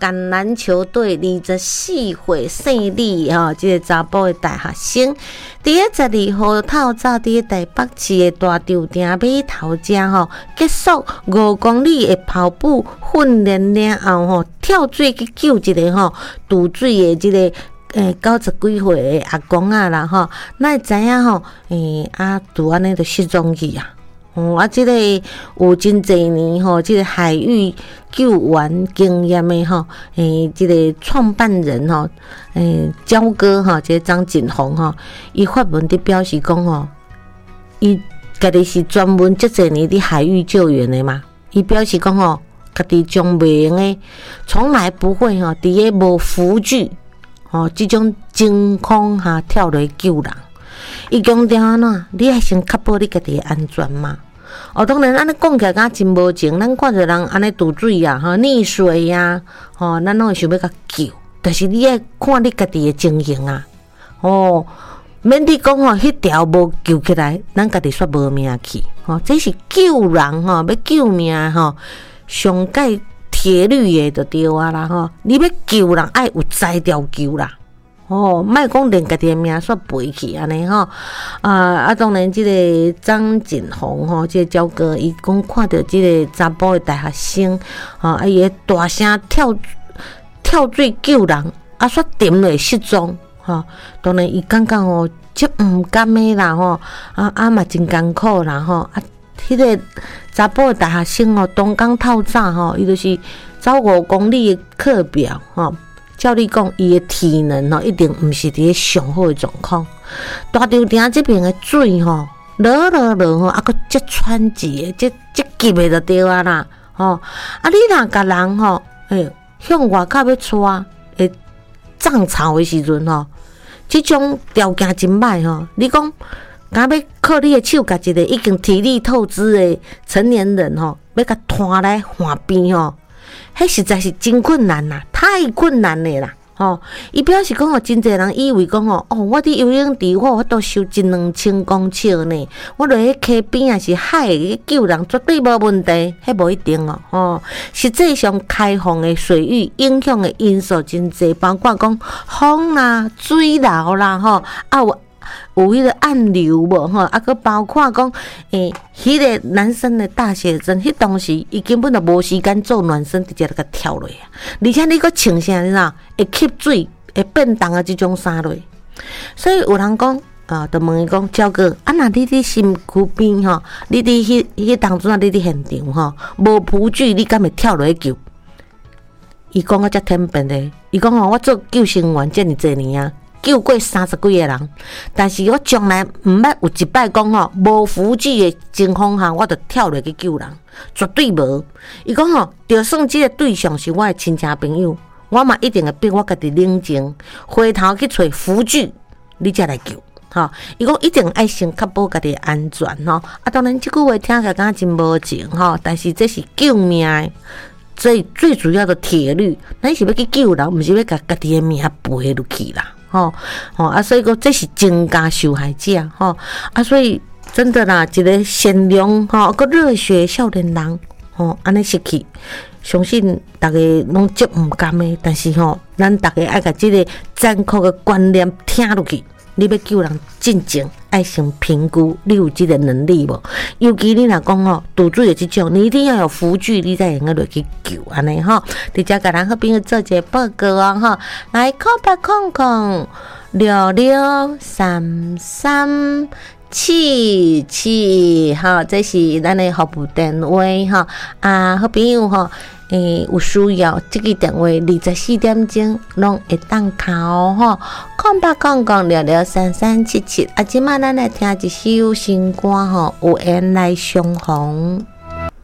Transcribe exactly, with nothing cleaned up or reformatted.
橄榄球队二十四岁胜利吼，即、这个查甫的大学生，伫咧十二号透早伫咧台北市的大稻埕码头遮吼，结束五公里的跑步训练了后吼，跳水去救一个吼渡水的即、这个诶九十几岁的阿公啊啦吼，哪会知影吼诶啊，拄安尼就失踪去啊！哦，啊，即、这个有真侪年吼，即、这个海域救援经验的吼，诶，即、这个创办人吼，诶，焦哥吼，即、这个张锦宏吼，伊发文伫表示讲吼，伊家己是专门即侪年伫海域救援的嘛，伊表示讲吼，家己将袂用的，从来不会吼，伫个无浮具吼，即种真空下跳落去救人。伊强调安怎？你爱先确保你家己的安全嘛。哦，当然，安尼讲起来，敢真无情。咱看着人安尼渡水啊，吼溺水呀，吼，咱拢会想要甲救。但是你爱看你家己的情形啊。哦，免你讲吼，迄条无救起来，咱家己煞无命去。吼，这是救人吼，要救命吼，上界铁律的就对啊啦吼。你要救人，爱有才调救啦。哦，莫讲连家己的命煞赔去安尼吼，啊啊！当然，即个张锦宏吼，即、这个焦哥，伊讲看到即个查甫的大学生，吼、啊，伊会大声跳跳水救人，啊，煞沉落失踪，吼、啊。当然，伊感觉吼，即毋甘的啦吼，啊啊嘛真艰苦啦吼，啊，迄、那个查甫的大学生吼，东港透早吼，伊就是走五公里的课表吼。照你讲，伊的体能吼，一定毋是伫咧上好的状况。大稻埕这边的水吼，落落落吼，啊，佫即湍急的，即即急的就对啊啦，吼。啊，你若甲人吼，诶，向外口要带，会涨潮的时阵吼，即种条件真歹吼。你讲，敢要靠你的手，甲一个已经体力透支的成年人吼，要甲拖来岸边吼。迄实在是真困难啦，太困难了啦！吼、哦，伊表示讲吼，真侪人以为讲吼，哦，我伫游泳池，我我都收一两千公尺呢，我落去溪边啊是海去救人，绝对无问题，迄无一定哦。哦，实际上开放的水域影响的因素真侪，包括讲风啦、水流啦，吼，啊有。有迄个暗流无吼，啊，佮包括讲，诶、欸，迄、那个男生的大学生，迄当时伊根本就无时间做暖身，直接就甲跳落啊！而且你佮穿啥你知？会吸水、会变重啊，即种衫落。所以有人讲，啊，就问伊讲，焦哥，啊，若你伫身躯边吼，你伫迄迄当阵啊，你伫现场吼，无浮具，你敢会跳落去救？伊讲啊，遮天变的，伊讲吼，我做救生员遮尔侪年啊。救过三十几个人，但是我从来毋捌有一摆讲吼，无浮具的情况下，我就跳落去救人，绝对无。伊讲吼，就算即个对象是我的亲戚朋友，我嘛一定会逼我家己冷静，回头去找浮具，你才来救。吼，伊讲一定爱先确保家己安全吼。啊，当然即句话听起来敢真无情吼，但是这是救命的。最最主要的铁律，咱是要去救人，毋是要甲家己的命赔落去啦。吼吼啊，所以讲这是增加受害者吼啊，所以真的啦，一个善良吼个热血少年人吼，安尼失去，相信大家拢足毋甘的，但是吼，咱大家爱甲这个残酷的观念听落去。你要救人进前，爱先评估你有这个能力无？尤其你若讲吼，渡水的这种，你一定要有浮具，你才能够落去救安尼吼。直接甲咱好朋友做一个报告哦吼，来空八空空六六三三七七，吼，这是咱的服务电话吼啊，好朋友吼。诶，有需要这个电话二十四点钟拢会当敲吼，空八空空六六三三七七。啊，即马咱来听一首新歌吼，有缘来相逢。